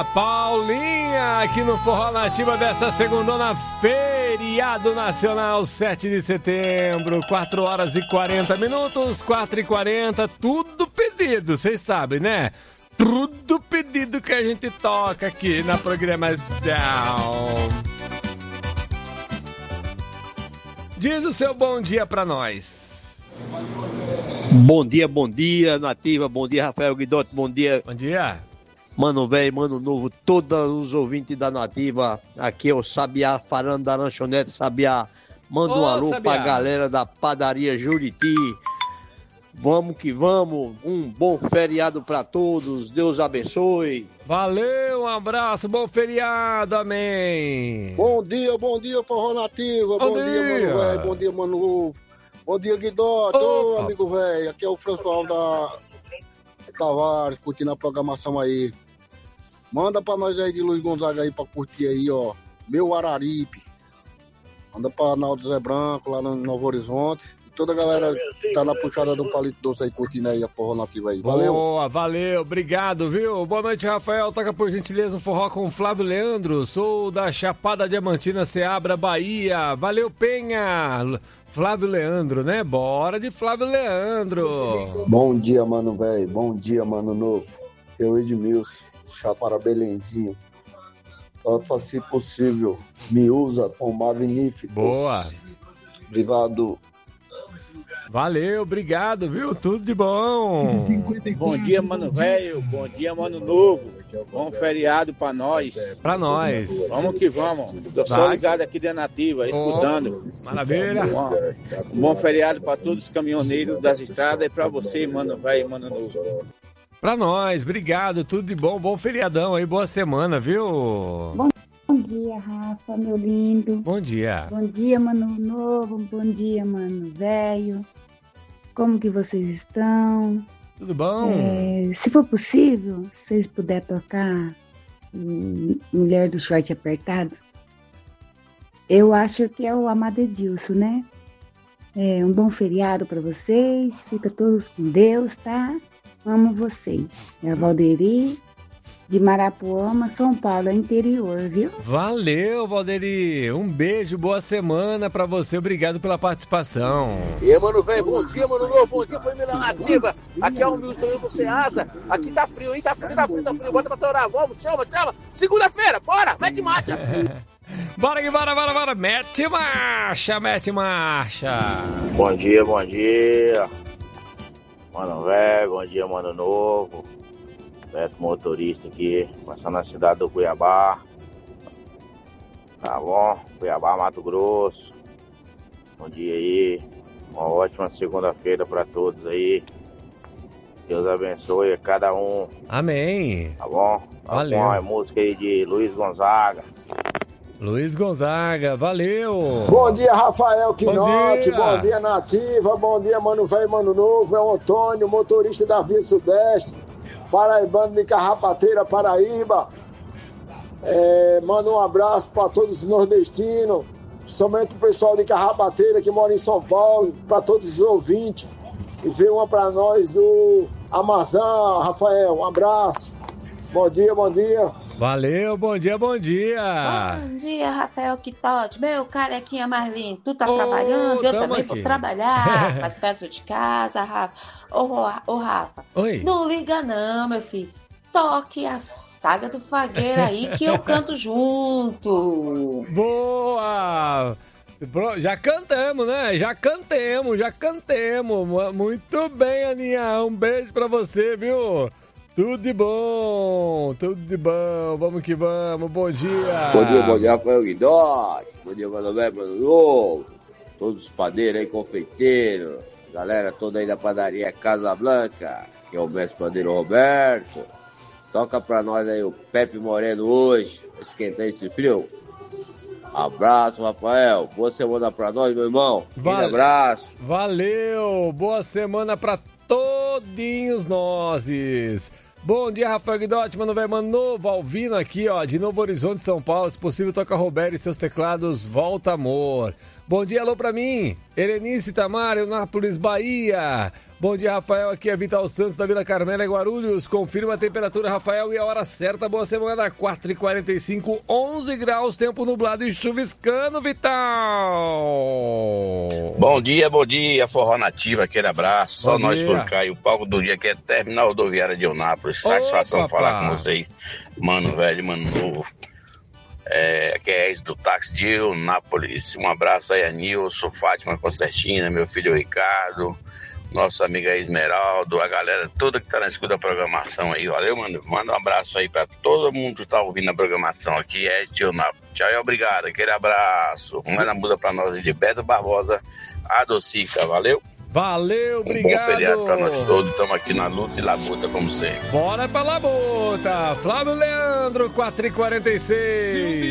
Ana Paulinha, aqui no Forró Nativa dessa segundona, feriado nacional, 7 de setembro, 4 horas e 40 minutos, 4h40, tudo pedido, vocês sabem, né? Tudo pedido que a gente toca aqui na programação. Diz o seu bom dia pra nós. Bom dia, Nativa, bom dia, Rafael Guidotti, bom dia. Bom dia. Mano velho, mano novo, todos os ouvintes da Nativa, aqui é o Sabiá, falando da lanchonete Sabiá. Manda um alô Sabiá. pra galera da padaria Juriti. Vamos que vamos, um bom feriado pra todos, Deus abençoe. Valeu, um abraço, bom feriado, amém. Bom dia, Forró Nativa, bom dia, mano velho, bom dia, mano novo. Bom dia, Guidoto, ô amigo velho, aqui é o François da Tavares, curtindo a programação aí. Manda pra nós aí de Luiz Gonzaga aí pra curtir aí, ó, Meu Araripe. Manda pra Naldo Zé Branco, lá no Novo Horizonte. E toda a galera que tá na puxada do Palito Doce aí, curtindo aí a Forró Nativa aí. Valeu. Boa, valeu, obrigado, viu? Boa noite, Rafael. Toca por gentileza um forró com Flávio Leandro. Sou da Chapada Diamantina, Ceabra, Bahia. Valeu, Penha. Flávio Leandro, né? Bora de Flávio Leandro. Bom dia, mano velho. Bom dia, mano novo. Eu, Edmilson, Chapara Belenzinho. Tanto assim possível, me usa com magníficos. Boa. Obrigado. Valeu, obrigado, viu? Tudo de bom. Bom dia, mano velho. Bom dia, mano novo. Bom feriado pra nós. Pra nós. Vamos que vamos. Tô só ligado aqui da Nativa, escutando. Maravilha. Um bom feriado pra todos os caminhoneiros das estradas e pra você, mano velho, mano novo. Pra nós, obrigado, tudo de bom. Bom feriadão aí, boa semana, viu? Bom dia, Rafa, meu lindo. Bom dia. Bom dia, mano novo. Bom dia, mano velho. Como que vocês estão? Tudo bom? Se for possível, se vocês puderem tocar Mulher do Short Apertado, eu acho que é o Amado Edilson, né? Um bom feriado para vocês. Fica todos com Deus, tá? Amo vocês. É a Valderi, de Marapuama, São Paulo, é interior, viu? Valeu, Valderi. Um beijo, boa semana pra você. Obrigado pela participação. E aí, mano velho, bom dia, mano novo. Bom dia, família Nativa. Aqui é o Milton e você asa. Aqui tá frio, hein? Tá frio. Bota pra torar. Vamos, chama. Segunda-feira, bora, mete marcha. Bora que bora. Mete marcha. Bom dia. Mano velho, bom dia, mano novo. Beto motorista aqui, passando na cidade do Cuiabá. Tá bom? Cuiabá, Mato Grosso. Bom dia aí. Uma ótima segunda-feira pra todos aí. Deus abençoe a cada um. Amém. Tá bom? Valeu. Uma música aí de Luiz Gonzaga. Luiz Gonzaga, valeu. Bom dia, Rafael Quinote. Bom dia. Bom dia, Nativa. Bom dia, mano velho, mano novo. É o Antônio, motorista da Via Sudeste. Paraibano de Carrapateira, Paraíba. Manda um abraço para todos os nordestinos, somente o pessoal de Carrapateira que mora em São Paulo, para todos os ouvintes. E vê uma para nós do Amazon, Rafael. Um abraço. Bom dia. Valeu, bom dia. Bom dia, Rafael Quitote. Meu carequinha mais lindo. Tu tá trabalhando? Eu também vou trabalhar. Mais perto de casa, Rafa. Ô, Rafa. Oi. Não liga não, meu filho. Toque a Saga do Fagueira aí que eu canto junto. Boa! Já cantamos, né? Já cantemos. Muito bem, Aninha. Um beijo pra você, viu? Tudo de bom. Vamos que vamos. Bom dia. Bom dia, Rafael Guidotti. Bom dia, mano velho, mano novo. Todos os padeiros aí, confeiteiros. Galera toda aí da padaria Casa Blanca. Que é o mestre padeiro Roberto. Toca pra nós aí o Pepe Moreno hoje. Esquentar esse frio. Abraço, Rafael. Boa semana pra nós, meu irmão. Abraço. Valeu. Boa semana pra todinhos nós. Bom dia, Rafael Guidotti, mano velho, mano novo, Alvino aqui, ó, de Novo Horizonte, São Paulo. Se possível, toca Roberto e seus teclados, Volta Amor. Bom dia, alô pra mim, Helenice Tamar, Eunápolis, Bahia. Bom dia, Rafael. Aqui é Vital Santos, da Vila Carmela, Guarulhos. Confirma a temperatura, Rafael, e a hora certa. Boa semana, 4h45, 11 graus, tempo nublado e chuviscando, Vital. Bom dia, Forró Nativa, aquele abraço. Só nós por cá, e o palco do dia que é terminal rodoviária de Eunápolis. Satisfação falar com vocês, mano velho, mano novo. Aqui é ex do táxi de Eunápolis. Um abraço aí a Nilson, Fátima Concertina, meu filho Ricardo, nossa amiga Esmeraldo, a galera toda que tá na escuta da programação aí. Valeu, mano. Manda um abraço aí pra todo mundo que tá ouvindo a programação aqui, é de Eunápolis. Tchau e obrigado, aquele abraço. Manda a música pra nós de Beto Barbosa, a Docica, valeu? Valeu, obrigado. Bom feriado pra nós todos, estamos aqui na luta e labuta como sempre. Bora pra labuta. Flávio Leandro, 4h46.